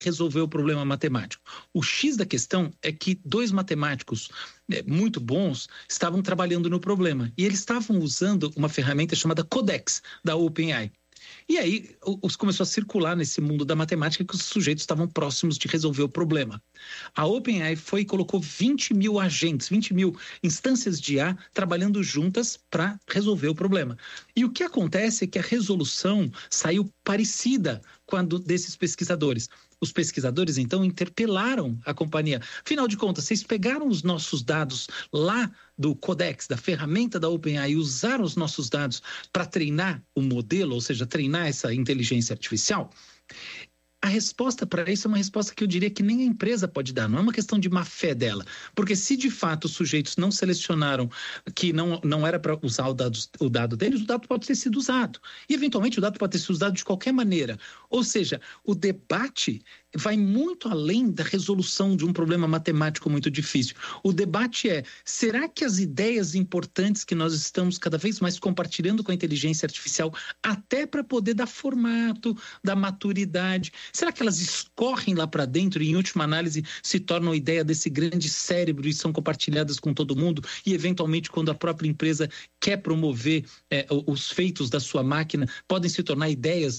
resolver o problema matemático. O X da questão é que dois matemáticos muito bons estavam trabalhando no problema e eles estavam usando uma ferramenta chamada Codex da OpenAI. E aí começou a circular nesse mundo da matemática que os sujeitos estavam próximos de resolver o problema. A OpenAI foi e colocou 20 mil agentes, 20 mil instâncias de IA trabalhando juntas para resolver o problema. E o que acontece é que a resolução saiu parecida com a desses pesquisadores. Os pesquisadores, então, interpelaram a companhia. Afinal de contas, vocês pegaram os nossos dados lá do Codex, da ferramenta da OpenAI, e usaram os nossos dados para treinar o modelo, ou seja, treinar essa inteligência artificial? A resposta para isso é uma resposta que eu diria que nem a empresa pode dar, não é uma questão de má fé dela, porque se de fato os sujeitos não selecionaram que não era para usar o dado deles, o dado pode ter sido usado, e eventualmente o dado pode ter sido usado de qualquer maneira, ou seja, o debate vai muito além da resolução de um problema matemático muito difícil. O debate é, será que as ideias importantes que nós estamos cada vez mais compartilhando com a inteligência artificial, até para poder dar formato, dar maturidade, será que elas escorrem lá para dentro e, em última análise, se tornam ideia desse grande cérebro e são compartilhadas com todo mundo? E, eventualmente, quando a própria empresa quer promover os feitos da sua máquina, podem se tornar ideias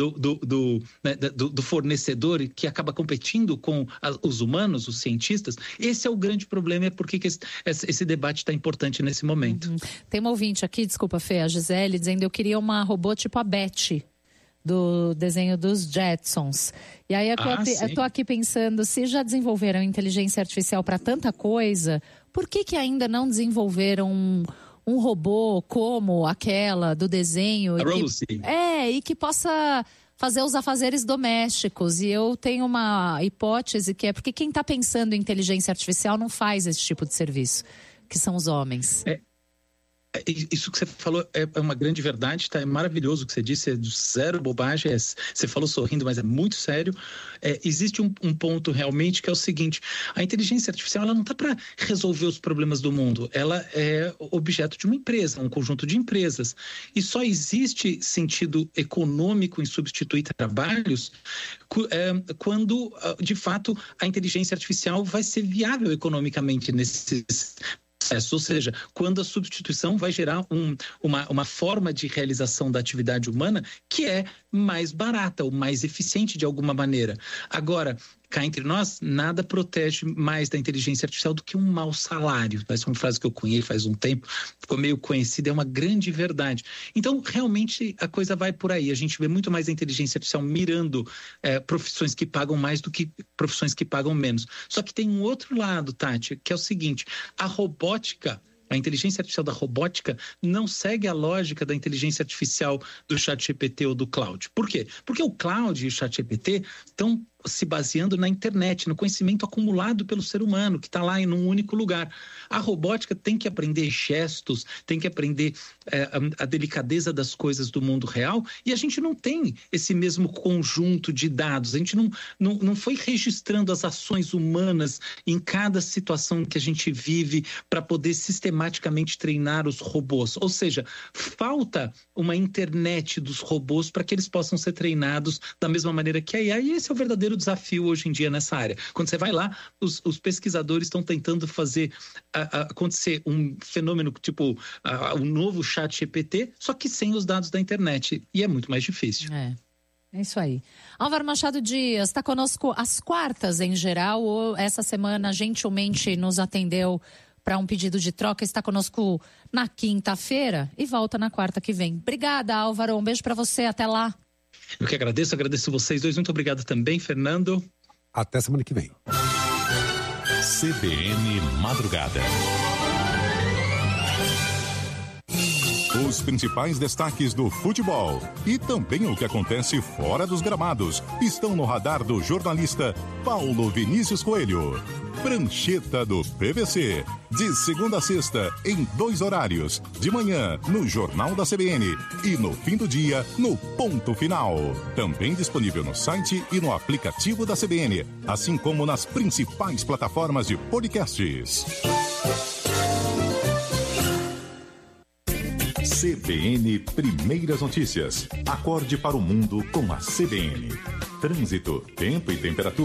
do fornecedor que acaba competindo com os humanos, os cientistas? Esse é o grande problema, é porque esse debate está importante nesse momento. Uhum. Tem uma ouvinte aqui, desculpa, Fê, a Gisele, dizendo: eu queria uma robô tipo a Betty, do desenho dos Jetsons. E aí eu tô aqui pensando, se já desenvolveram inteligência artificial para tanta coisa, por que ainda não desenvolveram um robô como aquela do desenho? E que possa fazer os afazeres domésticos. E eu tenho uma hipótese que é porque quem está pensando em inteligência artificial não faz esse tipo de serviço, que são os homens. Isso que você falou é uma grande verdade, tá? É maravilhoso o que você disse, é zero bobagem, você falou sorrindo, mas é muito sério. Existe um ponto realmente que é o seguinte: a inteligência artificial ela não está para resolver os problemas do mundo, ela é objeto de uma empresa, um conjunto de empresas, e só existe sentido econômico em substituir trabalhos quando, de fato, a inteligência artificial vai ser viável economicamente nesses. Ou seja, quando a substituição vai gerar uma forma de realização da atividade humana que é mais barata ou mais eficiente de alguma maneira. Agora, cá entre nós, nada protege mais da inteligência artificial do que um mau salário. Essa é uma frase que eu cunhei faz um tempo, ficou meio conhecida, é uma grande verdade. Então, realmente, a coisa vai por aí. A gente vê muito mais a inteligência artificial mirando profissões que pagam mais do que profissões que pagam menos. Só que tem um outro lado, Tati, que é o seguinte: a robótica, a inteligência artificial da robótica não segue a lógica da inteligência artificial do ChatGPT ou do Claude. Por quê? Porque o Claude e o ChatGPT estão se baseando na internet, no conhecimento acumulado pelo ser humano, que está lá em um único lugar. A robótica tem que aprender gestos, tem que aprender a delicadeza das coisas do mundo real, e a gente não tem esse mesmo conjunto de dados, a gente não foi registrando as ações humanas em cada situação que a gente vive para poder sistematicamente treinar os robôs. Ou seja, falta uma internet dos robôs para que eles possam ser treinados da mesma maneira que a IA, e esse é o verdadeiro desafio hoje em dia nessa área. Quando você vai lá, os pesquisadores estão tentando fazer acontecer um fenômeno tipo o novo ChatGPT, só que sem os dados da internet, e é muito mais difícil. É isso aí. Álvaro Machado Dias está conosco às quartas em geral, ou essa semana gentilmente nos atendeu para um pedido de troca, está conosco na quinta-feira e volta na quarta que vem. Obrigada, Álvaro, um beijo para você, até lá. Eu que agradeço vocês dois, muito obrigado também, Fernando. Até semana que vem. CBN Madrugada. Os principais destaques do futebol e também o que acontece fora dos gramados estão no radar do jornalista Paulo Vinícius Coelho. Prancheta do PVC, de segunda a sexta, em 2 horários, de manhã no Jornal da CBN e no fim do dia no Ponto Final. Também disponível no site e no aplicativo da CBN, assim como nas principais plataformas de podcasts. CBN Primeiras Notícias. Acorde para o mundo com a CBN. Trânsito, tempo e temperatura.